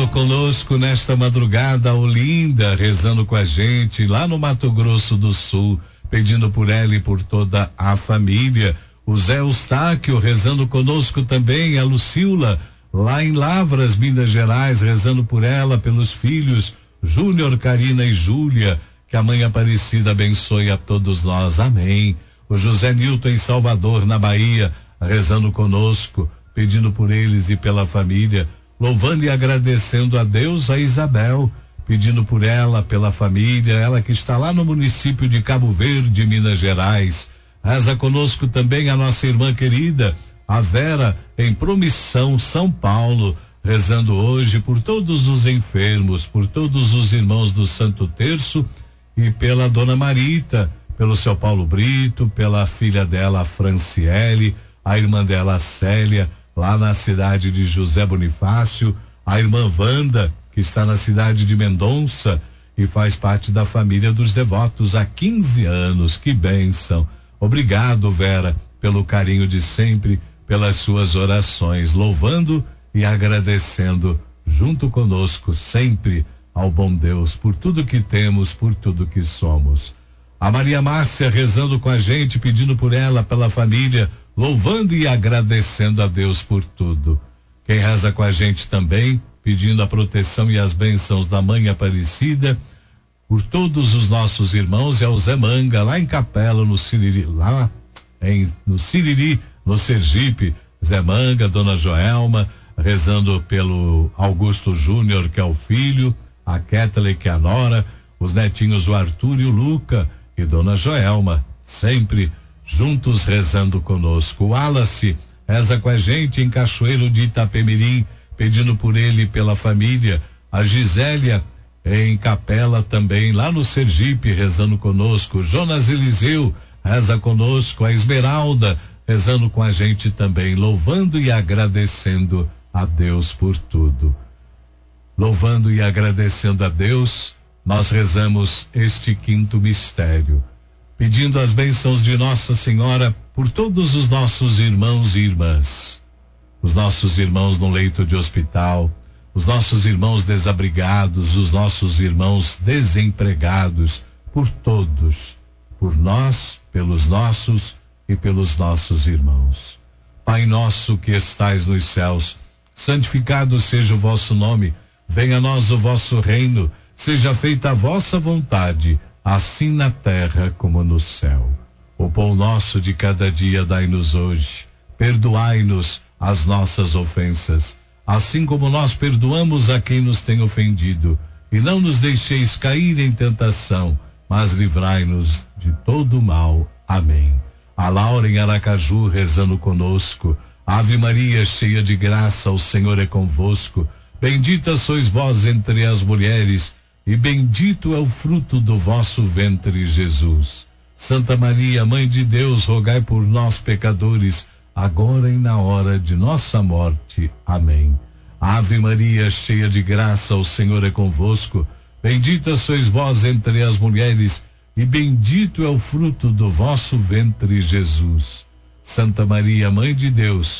conosco nesta madrugada, Olinda, rezando com a gente lá no Mato Grosso do Sul, pedindo por ela e por toda a família. O Zé Eustáquio rezando conosco também, a Lucila, lá em Lavras, Minas Gerais, rezando por ela, pelos filhos, Júnior, Karina e Júlia, que a Mãe Aparecida abençoe a todos nós, amém. O José Nilton em Salvador, na Bahia, rezando conosco, pedindo por eles e pela família, louvando e agradecendo a Deus, a Isabel, pedindo por ela, pela família, ela que está lá no município de Cabo Verde, Minas Gerais. Reza conosco também a nossa irmã querida, a Vera, em Promissão, São Paulo, rezando hoje por todos os enfermos, por todos os irmãos do Santo Terço e pela Dona Marita, pelo seu Paulo Brito, pela filha dela, a Franciele, a irmã dela, a Célia, lá na cidade de José Bonifácio, a irmã Wanda, que está na cidade de Mendonça e faz parte da família dos devotos há 15 anos. Que bênção. Obrigado, Vera, pelo carinho de sempre, pelas suas orações, louvando e agradecendo junto conosco sempre ao bom Deus por tudo que temos, por tudo que somos. A Maria Márcia rezando com a gente, pedindo por ela, pela família, louvando e agradecendo a Deus por tudo. Quem reza com a gente também, pedindo a proteção e as bênçãos da Mãe Aparecida por todos os nossos irmãos, é o Zé Manga, lá em Capela, no Siriri, no Siriri, no Sergipe. Zé Manga, Dona Joelma, rezando pelo Augusto Júnior, que é o filho, a Ketley, que é a nora, os netinhos, o Arthur e o Luca, e Dona Joelma, sempre juntos rezando conosco. O Wallace reza com a gente em Cachoeiro de Itapemirim, pedindo por ele e pela família. A Gisélia em Capela também, lá no Sergipe, rezando conosco. Jonas Eliseu reza conosco. A Esmeralda rezando com a gente também, louvando e agradecendo a Deus por tudo. Louvando e agradecendo a Deus, nós rezamos este quinto mistério, pedindo as bênçãos de Nossa Senhora por todos os nossos irmãos e irmãs, os nossos irmãos no leito de hospital, os nossos irmãos desabrigados, os nossos irmãos desempregados, por todos, por nós, pelos nossos e pelos nossos irmãos. Pai nosso que estais nos céus, santificado seja o vosso nome, venha a nós o vosso reino, seja feita a vossa vontade, assim na terra como no céu. O pão nosso de cada dia dai-nos hoje, perdoai-nos as nossas ofensas, assim como nós perdoamos a quem nos tem ofendido, e não nos deixeis cair em tentação, mas livrai-nos de todo o mal. Amém. A Laura em Aracaju rezando conosco. Ave Maria, cheia de graça, o Senhor é convosco. Bendita sois vós entre as mulheres, e bendito é o fruto do vosso ventre, Jesus. Santa Maria, Mãe de Deus, rogai por nós, pecadores, agora e na hora de nossa morte. Amém. Ave Maria, cheia de graça, o Senhor é convosco. Bendita sois vós entre as mulheres, e bendito é o fruto do vosso ventre, Jesus. Santa Maria, Mãe de Deus,